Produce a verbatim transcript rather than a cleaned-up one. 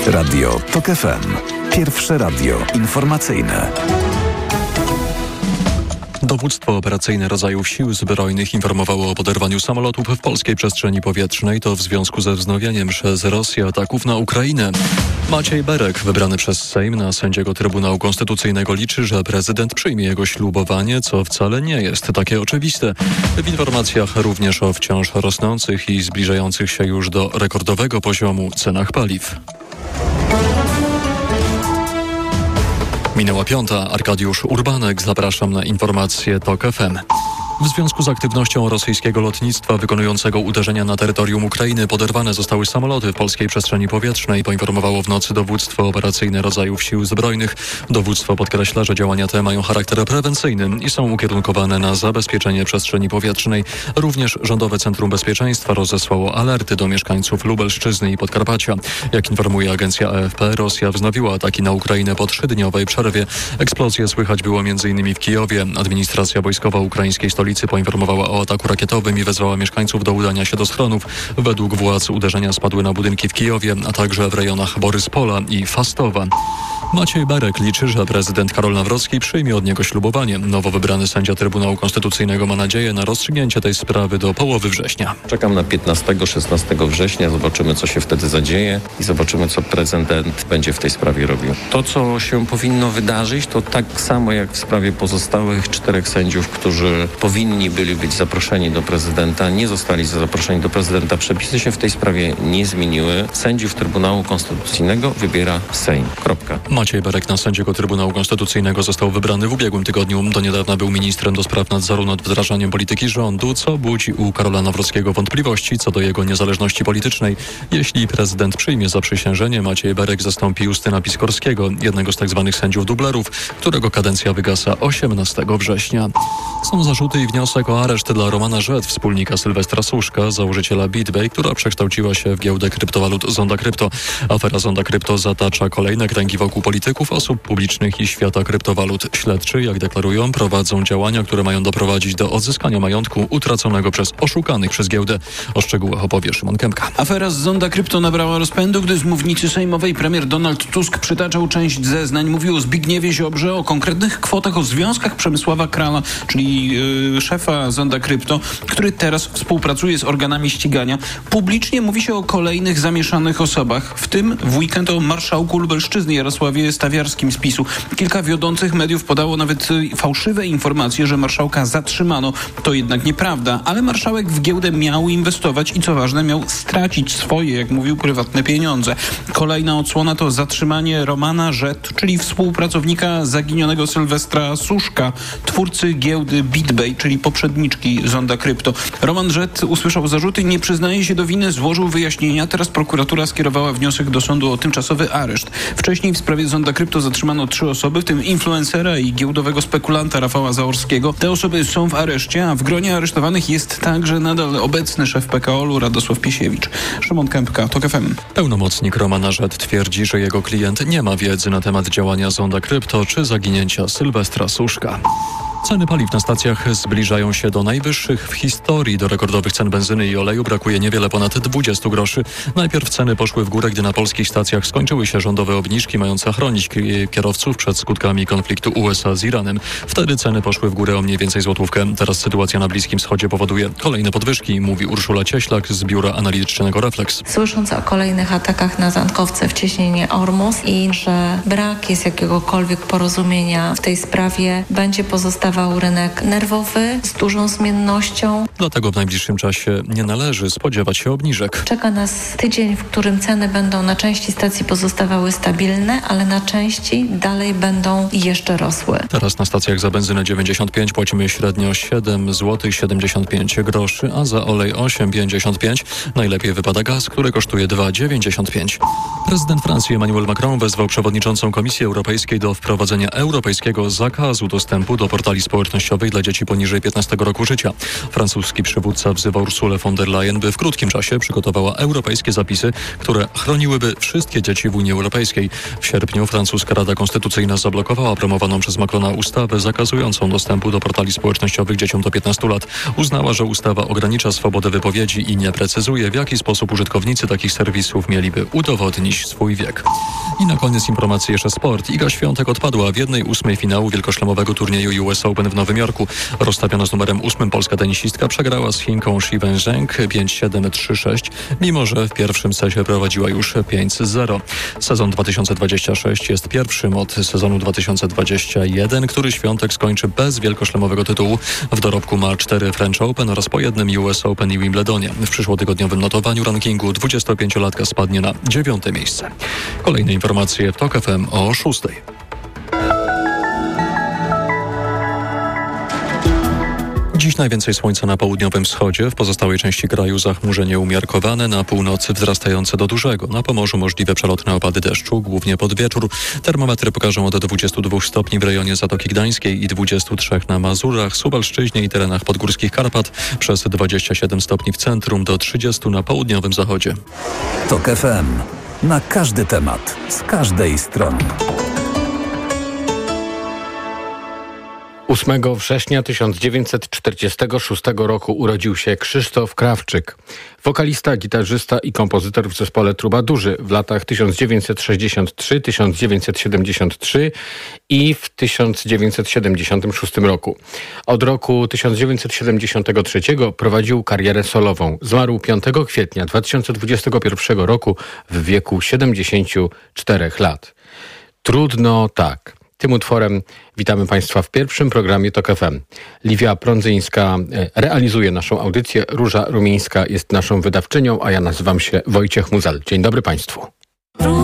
Radio TOK F M. Pierwsze radio informacyjne. Dowództwo operacyjne rodzajów Sił Zbrojnych informowało o poderwaniu samolotów w polskiej przestrzeni powietrznej. To w związku ze wznowieniem przez Rosję ataków na Ukrainę. Maciej Berek, wybrany przez Sejm na sędziego Trybunału Konstytucyjnego, liczy, że prezydent przyjmie jego ślubowanie, co wcale nie jest takie oczywiste. W informacjach również o wciąż rosnących i zbliżających się już do rekordowego poziomu cenach paliw. Minęła piąta. Arkadiusz Urbanek. Zapraszam na informacje TOK F M. W związku z aktywnością rosyjskiego lotnictwa wykonującego uderzenia na terytorium Ukrainy poderwane zostały samoloty w polskiej przestrzeni powietrznej, poinformowało w nocy dowództwo operacyjne rodzajów Sił Zbrojnych. Dowództwo podkreśla, że działania te mają charakter prewencyjny i są ukierunkowane na zabezpieczenie przestrzeni powietrznej. Również Rządowe Centrum Bezpieczeństwa rozesłało alerty do mieszkańców Lubelszczyzny i Podkarpacia. Jak informuje agencja A F P, Rosja wznowiła ataki na Ukrainę po trzydniowej przerwie. Eksplozje słychać było między innymi w Kijowie. Administracja wojskowa ukraińskiej stolicy poinformowała o ataku rakietowym i wezwała mieszkańców do udania się do schronów. Według władz uderzenia spadły na budynki w Kijowie, a także w rejonach Boryspola i Fastowa. Maciej Berek liczy, że prezydent Karol Nawrocki przyjmie od niego ślubowanie. Nowo wybrany sędzia Trybunału Konstytucyjnego ma nadzieję na rozstrzygnięcie tej sprawy do połowy września. Czekam na piętnastego szesnastego września, zobaczymy, co się wtedy zadzieje i zobaczymy, co prezydent będzie w tej sprawie robił. To, co się powinno wydarzyć, to tak samo jak w sprawie pozostałych czterech sędziów, którzy powinni byli być zaproszeni do prezydenta, nie zostali zaproszeni do prezydenta. Przepisy się w tej sprawie nie zmieniły. Sędziów Trybunału Konstytucyjnego wybiera Sejm. Kropka. Maciej Berek na sędziego Trybunału Konstytucyjnego został wybrany w ubiegłym tygodniu. Do niedawna był ministrem do spraw nadzoru nad wdrażaniem polityki rządu, co budzi u Karola Nawrockiego wątpliwości co do jego niezależności politycznej. Jeśli prezydent przyjmie zaprzysiężenie, Maciej Berek zastąpi Justyna Piskorskiego, jednego z tzw. sędziów dublerów, którego kadencja wygasa osiemnastego września. Są zarzuty i wniosek o areszt dla Romana Rzet, wspólnika Sylwestra Suszka, założyciela BitBay, która przekształciła się w giełdę kryptowalut Zonda Krypto. Afera Zonda Krypto zatacza kolejne kręgi wokół polityków, osób publicznych i świata kryptowalut. Śledczy, jak deklarują, prowadzą działania, które mają doprowadzić do odzyskania majątku utraconego przez oszukanych przez giełdę. O szczegółach opowie Szymon Kępka. Afera z Zonda Krypto nabrała rozpędu, gdy z mównicy sejmowej premier Donald Tusk przytaczał część zeznań. Mówił o Zbigniewie Ziobrze, o konkretnych kwotach, o związkach Przemysława Krala, czyli yy, szefa Zonda Krypto, który teraz współpracuje z organami ścigania. Publicznie mówi się o kolejnych zamieszanych osobach, w tym w weekend o marszałku Lubelszczyzny Jarosławie Stawiarskim z PiSu. Kilka wiodących mediów podało nawet fałszywe informacje, że marszałka zatrzymano. To jednak nieprawda, ale marszałek w giełdę miał inwestować i co ważne, miał stracić swoje, jak mówił, prywatne pieniądze. Kolejna odsłona to zatrzymanie Romana Rzet, czyli współpracownika zaginionego Sylwestra Suszka, twórcy giełdy BitBay, czyli poprzedniczki Zonda Krypto. Roman Rzet usłyszał zarzuty, nie przyznaje się do winy, złożył wyjaśnienia. Teraz prokuratura skierowała wniosek do sądu o tymczasowy areszt. Wcześniej w sprawie Zonda Krypto zatrzymano trzy osoby, w tym influencera i giełdowego spekulanta Rafała Zaorskiego. Te osoby są w areszcie, a w gronie aresztowanych jest także nadal obecny szef P K O L-u Radosław Piesiewicz. Szymon Kępka, TOK F M. Pełnomocnik Romana Rzet twierdzi, że jego klient nie ma wiedzy na temat działania Zonda Krypto czy zaginięcia Sylwestra Suszka. Ceny paliw na stacjach zbliżają się do najwyższych w historii. Do rekordowych cen benzyny i oleju brakuje niewiele ponad dwadzieścia groszy. Najpierw ceny poszły w górę, gdy na polskich stacjach skończyły się rządowe obniżki mające chronić kierowców przed skutkami konfliktu U S A z Iranem. Wtedy ceny poszły w górę o mniej więcej złotówkę. Teraz sytuacja na Bliskim Wschodzie powoduje kolejne podwyżki, mówi Urszula Cieślak z biura analitycznego Reflex. Słysząc o kolejnych atakach na tankowce w cieśninie Ormus i że brak jest jakiegokolwiek porozumienia w tej sprawie, będzie pozostawał rynek nerwowy z dużą zmiennością. Dlatego w najbliższym czasie nie należy spodziewać się obniżek. Czeka nas tydzień, w którym ceny będą na części stacji pozostawały stabilne, ale na części dalej będą jeszcze rosły. Teraz na stacjach za benzynę dziewięćdziesiąt pięć płacimy średnio siedem złotych siedemdziesiąt pięć groszy, a za olej osiem pięćdziesiąt pięć. Najlepiej wypada gaz, który kosztuje dwa dziewięćdziesiąt pięć. Prezydent Francji Emmanuel Macron wezwał przewodniczącą Komisji Europejskiej do wprowadzenia europejskiego zakazu dostępu do portali społecznościowych dla dzieci poniżej piętnastego roku życia. Francuski przywódca wzywa Ursulę von der Leyen, by w krótkim czasie przygotowała europejskie zapisy, które chroniłyby wszystkie dzieci w Unii Europejskiej. W sierpniu francuska Rada Konstytucyjna zablokowała promowaną przez Macrona ustawę zakazującą dostępu do portali społecznościowych dzieciom do piętnastu lat. Uznała, że ustawa ogranicza swobodę wypowiedzi i nie precyzuje, w jaki sposób użytkownicy takich serwisów mieliby udowodnić swój wiek. I na koniec informacji jeszcze sport. Iga Świątek odpadła w jednej ósmej finału wielkoszlemowego turnieju U S Open w Nowym Jorku. Rozstawiona z numerem ósmym polska tenisistka przegrała z Chinką Shi Wenzheng pięć siedem trzy sześć, mimo że w pierwszym secie prowadziła już pięć zero. Sezon dwa tysiące dwudziesty trzeci jest pierwszym od sezonu dwa tysiące dwudziestego pierwszego, który Świątek skończy bez wielkoszlemowego tytułu. W dorobku ma cztery French Open oraz po jednym U S Open i Wimbledonie. W przyszłotygodniowym notowaniu rankingu dwudziestopięciolatka spadnie na dziewiąte miejsce. Kolejne informacje w TOK F M o szóstej. Dziś najwięcej słońca na południowym wschodzie, w pozostałej części kraju zachmurzenie umiarkowane, na północy wzrastające do dużego. Na Pomorzu możliwe przelotne opady deszczu, głównie pod wieczór. Termometry pokażą od dwudziestu dwóch stopni w rejonie Zatoki Gdańskiej i dwudziestu trzech na Mazurach, Suwalszczyźnie i terenach podgórskich Karpat, przez dwadzieścia siedem stopni w centrum do trzydziestu na południowym zachodzie. TOK F M. Na każdy temat, z każdej strony. ósmego września tysiąc dziewięćset czterdziestego szóstego roku urodził się Krzysztof Krawczyk. Wokalista, gitarzysta i kompozytor w zespole Trubadurzy w latach tysiąc dziewięćset sześćdziesiątym trzecim do tysiąc dziewięćset siedemdziesiątego trzeciego i w tysiąc dziewięćset siedemdziesiątym szóstym roku. Od roku tysiąc dziewięćset siedemdziesiątego trzeciego prowadził karierę solową. Zmarł piątego kwietnia dwa tysiące dwudziestego pierwszego roku w wieku siedemdziesięciu czterech lat. Trudno tak. Tym utworem witamy Państwa w pierwszym programie TOK F M. Liwia Prądzyńska realizuje naszą audycję, Róża Rumińska jest naszą wydawczynią, a ja nazywam się Wojciech Muzal. Dzień dobry Państwu.